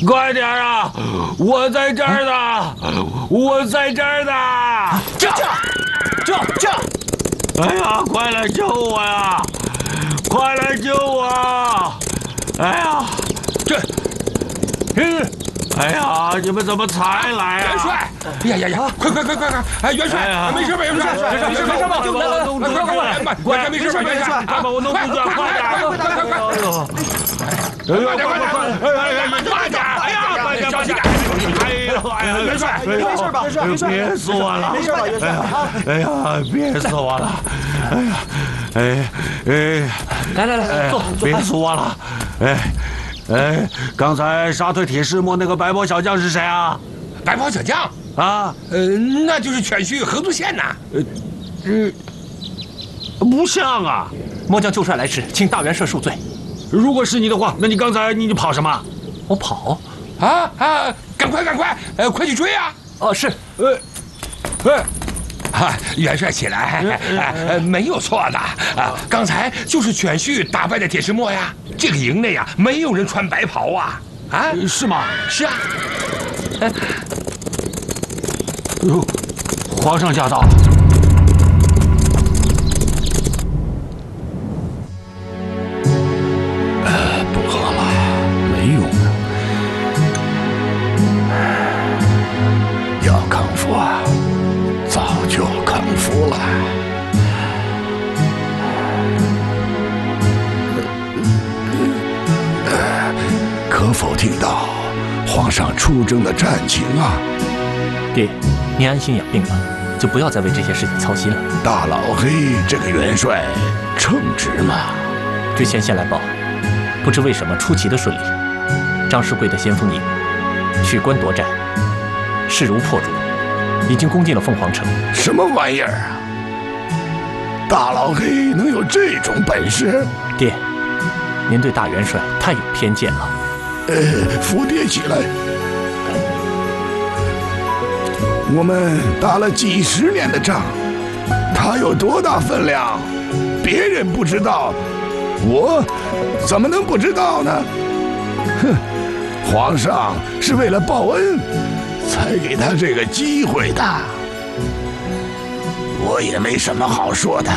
快点啊！我在这儿呢，我在这儿呢！ 这！ 哎呀，快来救我呀！快来救我！哎呀，哎呀，你们怎么才来啊？ 元帅！呀！快！哎，元帅，没事吧？元帅，没事吧？快！没事吧？元帅， 快把我弄出去！快点！快点！哎呀，快点！哎呀，元帅， 没事吧？元帅， 别死我了！ 没事吧？元帅， 哎呀，别死我了！ 来，坐， 别死我了！刚才杀退铁石磨那个白袍小将是谁啊？ 白袍小将啊？ 那就是犬须河图县呐。 不像啊！ 末将旧帅来迟，请大元帅恕罪。 如果是你的话，那你刚才你跑什么？ 我跑？ 赶快，快去追啊！ 是。 元帅起来，没有错的刚才就是犬须打败的铁石磨呀。这个营内呀，没有人穿白袍啊！ 是吗？ 是啊。 皇上驾到！ 不喝了，没用。要康复啊，早就康复了。可否听到皇上出征的战情啊？ 爹，您安心养病吧，就不要再为这些事情操心了。 大老黑这个元帅称职吗？ 之前先来报，不知为什么出奇的顺利。张世贵的先锋营取关夺寨，势如破竹，已经攻进了凤凰城。 什么玩意儿啊！大老黑能有这种本事？ 爹，您对大元帅太有偏见了。 扶爹起来！我们打了几十年的仗，他有多大分量，别人不知道，我怎么能不知道呢？哼，皇上是为了报恩，才给他这个机会的。我也没什么好说的。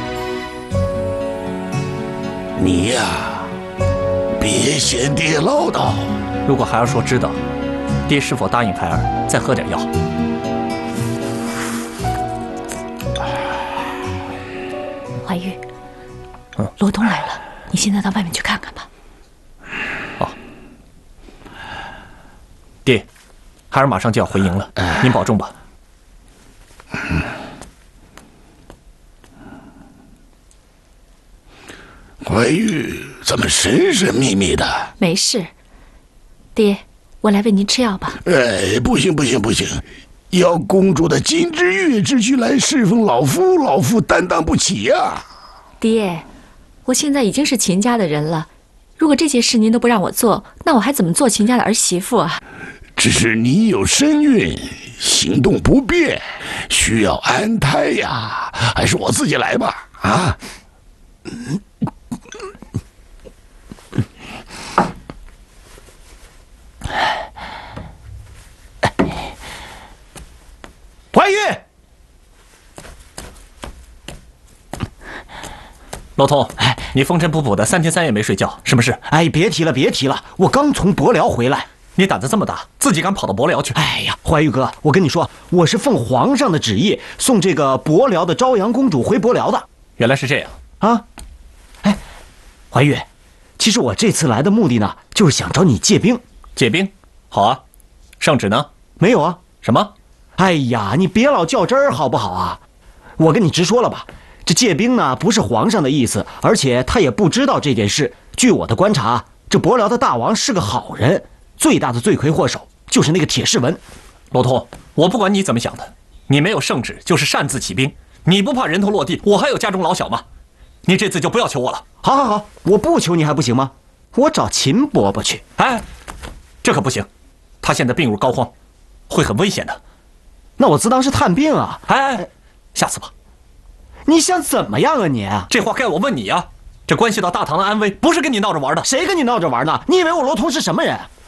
你呀，别嫌爹唠叨。 如果孩儿说知道，爹是否答应孩儿再喝点药？ 怀玉，罗东来了，你现在到外面去看看吧。 哦，爹，孩儿马上就要回营了，您保重吧。 怀玉怎么神神秘秘的？ 没事，爹，我来为您吃药吧。 不行，要公主的金枝玉之躯来侍奉老夫，老夫担当不起呀。 爹，我现在已经是秦家的人了，如果这些事您都不让我做，那我还怎么做秦家的儿媳妇啊？ 只是你有身孕，行动不便，需要安胎呀。还是我自己来吧。啊。 怀玉，罗通，你风尘仆仆的，3天3夜没睡觉，什么事？ 别提了，我刚从伯辽回来。 你胆子这么大，自己敢跑到伯辽去？ 怀玉哥，我跟你说，我是奉皇上的旨意送这个伯辽的朝阳公主回伯辽的。 原来是这样啊！怀玉，其实我这次来的目的呢，就是想找你借兵。 借兵？好啊，圣旨呢？ 没有啊。 什么？ 你别老较真儿好不好啊？我跟你直说了吧，这借兵呢不是皇上的意思，而且他也不知道这件事。据我的观察，这伯辽的大王是个好人，最大的罪魁祸首就是那个铁士文。 罗通，我不管你怎么想的，你没有圣旨就是擅自起兵，你不怕人头落地，我还有家中老小吗？你这次就不要求我了。 好，我不求你还不行吗？我找秦伯伯去。 这可不行，他现在病入膏肓，会很危险的。 那我自当是探病啊。 下次吧。 你想怎么样啊你？ 这话该我问你啊，这关系到大唐的安危，不是跟你闹着玩的。 谁跟你闹着玩呢？你以为我罗通是什么人？